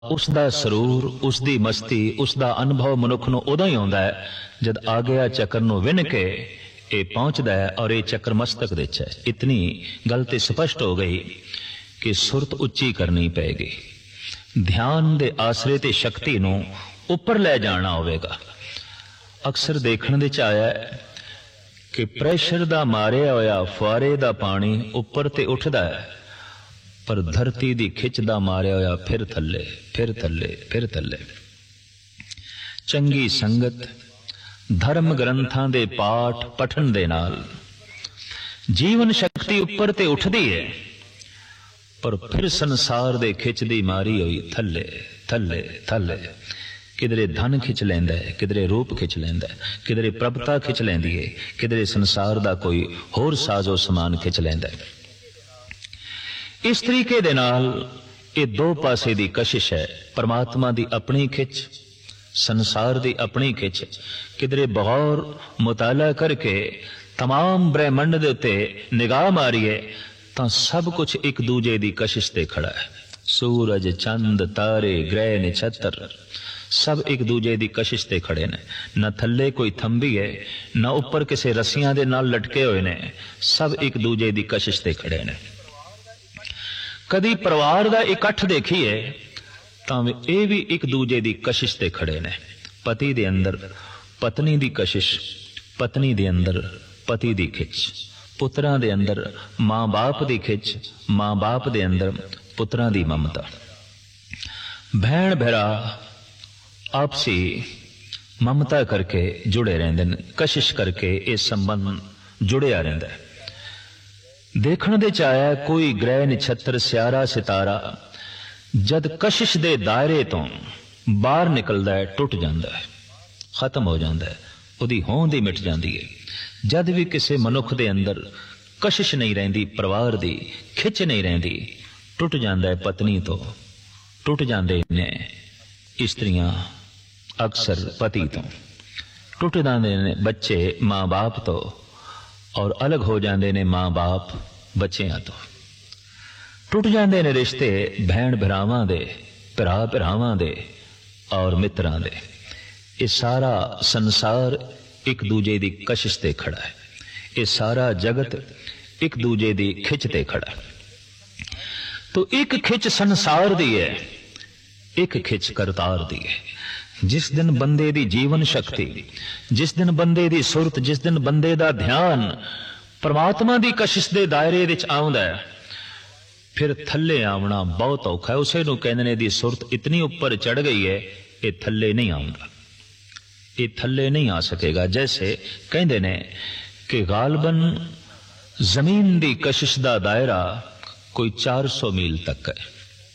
उसका सरूर, उसकी मस्ती, उसका अनुभव मनुख नूं उदों ही आउंदा है जद आ गया चक्कर नूं विन के ये पहुंचता है और ये चक्कर मस्तक विच है। इतनी गल ते स्पष्ट हो गई कि सुरत उच्ची करनी पेगी, ध्यान दे आसरे ते शक्ति नूं उपर लै जाना होवेगा। अक्सर देखने दे च आया है कि प्रैशर दा मारिया होया फुआरे दा पानी उपर ते उठदा है, पर धरती दी खिच दा मारिया होया फिर थल्ले फिर थल्ले फिर थल्ले। चंगी संगत, धर्म ग्रंथां दे पाठ पठन दे नाल जीवन शक्ति उपर ते उठदी है, पर फिर संसार दे खिच दी मारी हुई थल्ले थल्ले थल्ले। किधरे धन खिच लैंदा है, किधरे रूप खिच लैंदा है, किधरे प्रभता खिच लैंदी है, किधरे संसार दा कोई होर साजो समान खिच लैंदा है। इस तरीके दे नाल ये दो पासे दी कशिश है, परमात्मा दी अपनी खिच, संसार दी अपनी खिच। किधरे बगौर मुताला करके तमाम ब्रह्मंड दे उत्ते निगाह मारीए तां सब कुछ एक दूजे दी कशिश ते खड़ा है। सूरज, चंद, तारे, ग्रह, नक्षत्र सब एक दूजे दी कशिश ते खड़े ने। न थल्ले कोई थंबी है, न उपर किसी रस्सियां दे नाल लटके हुए ने, सब एक दूजे दी कशिश ते खड़े ने। कदी परिवार दा इकट्ठ देखिए तां ये भी एक दूजे दी कशिश ते खड़े ने। पति दे अंदर पत्नी दी कशिश, पत्नी दे अंदर पति दी खिच, पुत्रां दे अंदर मां बाप दी खिच, मां बाप दे अंदर पुत्रां दी ममता। भैण भरा आपसी ममता करके जुड़े रहंदे ने, कशिश करके ये संबंध जुड़िया रहिंदा है। देखण दे च आया कोई ग्रह नक्षत्र स्यारा सितारा जद कशिश दे दायरे तो बाहर निकलदा है, टुट जांदा है, खत्म हो जांदा है, उहदी होंद ही मिट जांदी है। जद भी किसी मनुख दे अंदर कशिश नहीं रहिंदी, परिवार दी खिच नहीं रहिंदी, टुट जांदा है पत्नी तो, टुट जांदे ने स्त्रियां अक्सर पति तो, टुट जांदे ने बच्चे मां बाप तो, और अलग हो जाते ने मां बाप बच्चियां तो। टुट जाते ने रिश्ते भैण भरावां दे, भरा भरावां दे और मित्रां दे। ये सारा संसार एक दूजे दी कशिश ते खड़ा है, ये सारा जगत एक दूजे दी खिच ते खड़ा है। तो एक खिच संसार दी है, एक खिच करतार दी है। जिस दिन बंदे दी जीवन शक्ति, जिस दिन बंदे दी सुरत, जिस दिन बंदे दा ध्यान परमात्मा दी कशिश दे दायरे विच आउंदा है, फिर थल्ले आवना बहुत औखा है। उसे नूं कहंदे ने दी सुरत इतनी ऊपर चढ़ गई है, ये थल्ले नहीं आउंदा, ये थल्ले नहीं आ सकेगा। जैसे कहंदे ने कि गालबन जमीन दी कशिश दा दायरा कोई 400 मील तक है।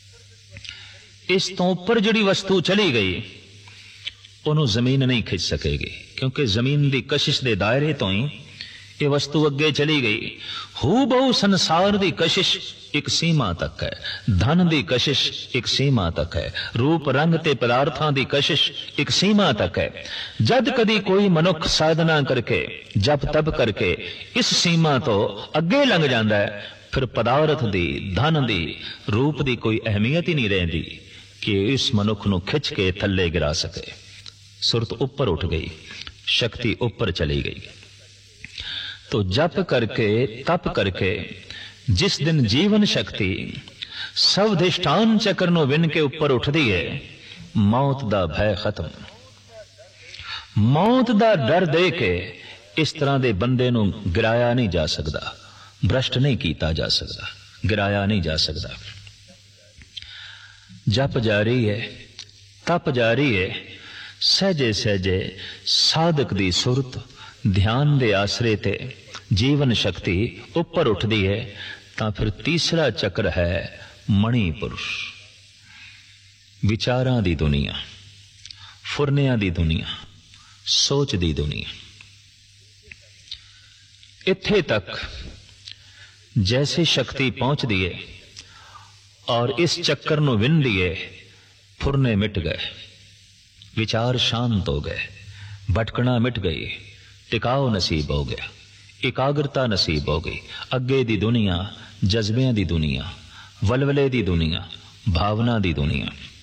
इस तो ऊपर जिहड़ी वस्तु चली गई उन्होंने जमीन नहीं खिंच सकेगी, क्योंकि जमीन की कशिश के दायरे तो ही ये वस्तु अगे चली गई। हू बहु संसार की कशिश एक सीमा तक है, धन की कशिश एक सीमा तक है, रूप रंग ते पदार्थां की कशिश एक सीमा तक है। जद कदी कोई मनुख साधना करके जप तप करके इस सीमा तो अगे लंघ जाता है, फिर पदार्थ दी, धन दी, रूप की कोई अहमियत ही नहीं रहिंदी कि इस मनुख नूं खिंच के थल्ले गिरा सके। सुरत ऊपर उठ गई, शक्ति ऊपर चली गई। तो जप करके तप करके जिस दिन जीवन शक्ति सवधिष्ठान चक्र नूं विन के ऊपर उठदी है, मौत दा भय खत्म। मौत दा डर दे के इस तरह दे बंदे नूं गिराया नहीं जा सकता, भ्रष्ट नहीं कीता जा सकता, गिराया नहीं जा सकता। जप जारी है, तप जारी है, सहजे सहजे साधक दी सुरत ध्यान दे आसरे ते जीवन शक्ति ऊपर उठदी है। तां फिर तीसरा चक्र है मणिपुरुष, विचारां दी दुनिया, फुरनियां दी दुनिया, सोच दी दुनिया। इत्थे तक जैसे शक्ति पहुंचदी है और इस चक्कर नूं विन लिए, फुरने मिट गए, विचार शांत हो गए, भटकना मिट गई, टिकाव नसीब हो गया, एकाग्रता नसीब हो गई। अगे दी दुनिया जज्बियां दी दुनिया, वलवले दी दुनिया, भावना दी दुनिया।